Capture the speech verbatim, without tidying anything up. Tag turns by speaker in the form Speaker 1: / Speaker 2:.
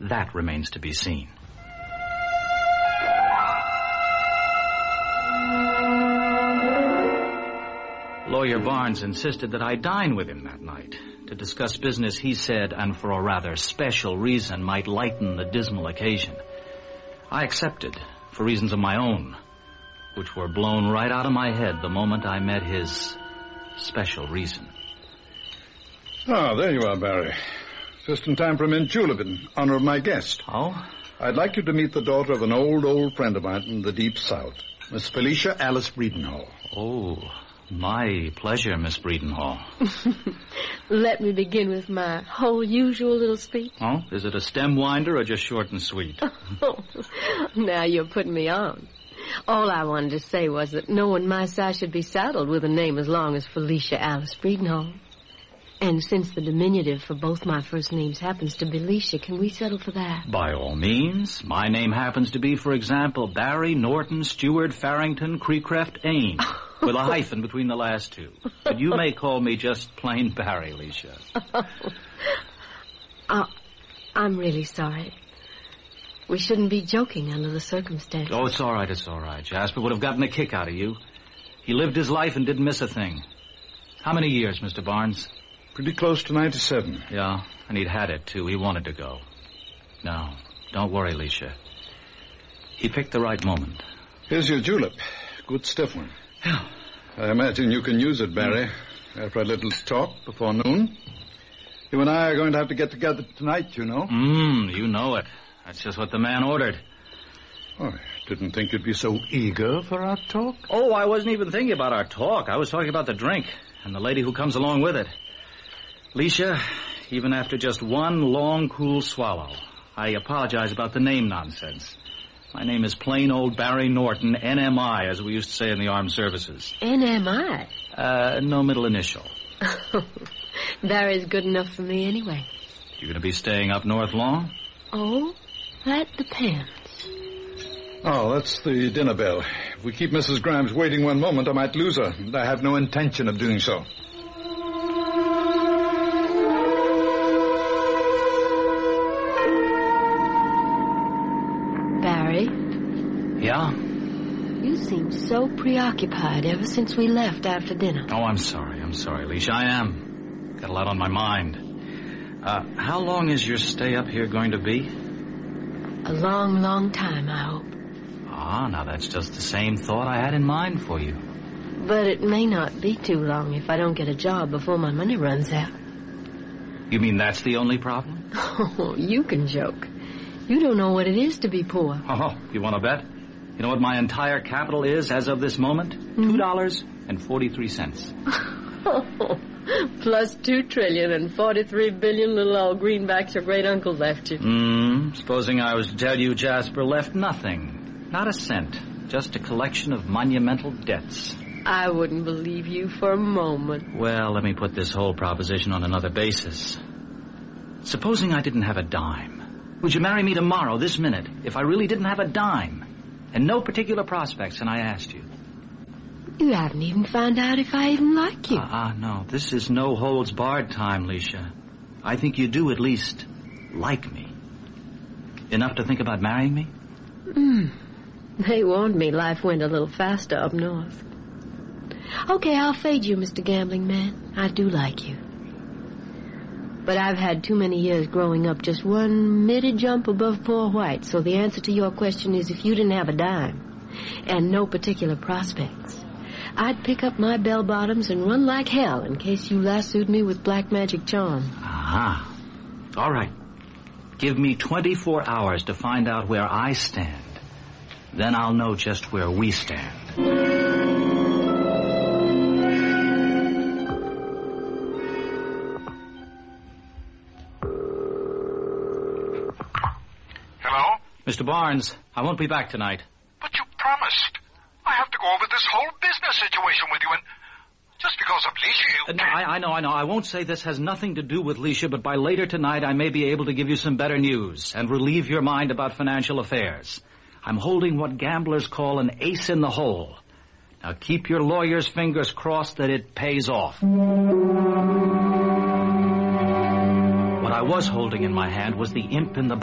Speaker 1: That remains to be seen. Lawyer Barnes insisted that I dine with him that night to discuss business he said, and for a rather special reason, might lighten the dismal occasion. I accepted, for reasons of my own, which were blown right out of my head the moment I met his special reason.
Speaker 2: Ah, there you are, Barry. Just in time for a mint julep in honor of my guest.
Speaker 1: Oh?
Speaker 2: I'd like you to meet the daughter of an old, old friend of mine from the Deep South, Miss Felicia Alice Breedenhall.
Speaker 1: Oh, my pleasure, Miss Breedenhall.
Speaker 3: Let me begin with my whole usual little speech.
Speaker 1: Oh, is it a stem winder or just short and sweet?
Speaker 3: Oh, now you're putting me on. All I wanted to say was that no one my size should be saddled with a name as long as Felicia Alice Breedenhall. And since the diminutive for both my first names happens to be Alicia, can we settle for that?
Speaker 1: By all means. My name happens to be, for example, Barry Norton Stewart Farrington Creecreft Ain, with a hyphen between the last two. But you may call me just plain Barry, Alicia.
Speaker 3: Oh. Uh, I'm really sorry. We shouldn't be joking under the circumstances.
Speaker 1: Oh, it's all right, it's all right. Jasper would have gotten a kick out of you. He lived his life and didn't miss a thing. How many years, Mister Barnes?
Speaker 2: Pretty close to ninety-seven.
Speaker 1: Yeah, and he'd had it, too. He wanted to go. No, don't worry, Alicia. He picked the right moment.
Speaker 2: Here's your julep. Good stiff one.
Speaker 1: Yeah.
Speaker 2: I imagine you can use it, Barry, after a little talk before noon. You and I are going to have to get together tonight, you know.
Speaker 1: Mmm, you know it. That's just what the man ordered.
Speaker 2: Oh, I didn't think you'd be so eager for our talk.
Speaker 1: Oh, I wasn't even thinking about our talk. I was talking about the drink and the lady who comes along with it. Alicia, even after just one long, cool swallow, I apologize about the name nonsense. My name is plain old Barry Norton, N M I, as we used to say in the armed services.
Speaker 3: N M I?
Speaker 1: Uh, no middle initial.
Speaker 3: Barry's good enough for me anyway.
Speaker 1: You going to be staying up north long?
Speaker 3: Oh, that depends.
Speaker 2: Oh, that's the dinner bell. If we keep Missus Grimes waiting one moment, I might lose her, and I have no intention of doing so.
Speaker 3: Barry?
Speaker 1: Yeah?
Speaker 3: You seem so preoccupied ever since we left after dinner.
Speaker 1: Oh, I'm sorry. I'm sorry, Alicia. I am. Got a lot on my mind. Uh, how long is your stay up here going to be?
Speaker 3: A long, long time, I hope.
Speaker 1: Ah, now that's just the same thought I had in mind for you.
Speaker 3: But it may not be too long if I don't get a job before my money runs out.
Speaker 1: You mean that's the only problem?
Speaker 3: Oh, you can joke. You don't know what it is to be poor.
Speaker 1: Oh, you want to bet? You know what my entire capital is as of this moment?
Speaker 3: Mm-hmm.
Speaker 1: Two dollars and forty-three cents.
Speaker 3: Oh, plus two trillion and forty-three billion little old greenbacks your great uncle left you.
Speaker 1: Hmm. Supposing I was to tell you Jasper left nothing, not a cent, just a collection of monumental debts.
Speaker 3: I wouldn't believe you for a moment.
Speaker 1: Well, let me put this whole proposition on another basis. Supposing I didn't have a dime. Would you marry me tomorrow, this minute, if I really didn't have a dime? And no particular prospects, and I asked you.
Speaker 3: You haven't even found out if I even like you.
Speaker 1: Ah, uh, uh, no. This is no holds barred time, Alicia. I think you do at least like me. Enough to think about marrying me?
Speaker 3: Hmm. They warned me life went a little faster up north. Okay, I'll fade you, Mister Gambling Man. I do like you. But I've had too many years growing up just one middy jump above poor white, so the answer to your question is if you didn't have a dime and no particular prospects, I'd pick up my bell-bottoms and run like hell in case you lassoed me with black magic charm.
Speaker 1: Aha. All right. Give me twenty-four hours to find out where I stand. Then I'll know just where we stand.
Speaker 4: Hello?
Speaker 1: Mister Barnes, I won't be back tonight.
Speaker 4: But you promised. I have to go over this whole business situation with you, and just because of Leisha, you...
Speaker 1: Uh, no, I, I know, I know. I won't say this has nothing to do with Leisha, but by later tonight I may be able to give you some better news and relieve your mind about financial affairs. I'm holding what gamblers call an ace in the hole. Now keep your lawyer's fingers crossed that it pays off. What I was holding in my hand was the imp in the